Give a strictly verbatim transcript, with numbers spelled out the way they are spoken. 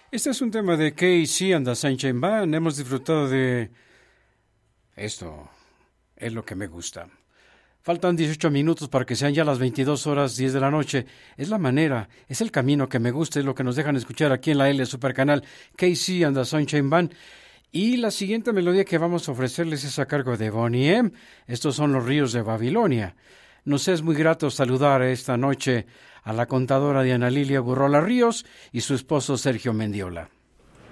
Este es un tema de K C and the Sunshine Band. Hemos disfrutado de esto. Es lo que me gusta. Faltan dieciocho minutos para que sean ya las veintidós horas diez de la noche. Es la manera, es el camino que me gusta, es lo que nos dejan escuchar aquí en la L Supercanal K C and the Sunshine Band. Y la siguiente melodía que vamos a ofrecerles es a cargo de Bonnie M. Estos son los ríos de Babilonia. Nos es muy grato saludar esta noche a la contadora Diana Lilia Burrola Ríos y su esposo Sergio Mendiola.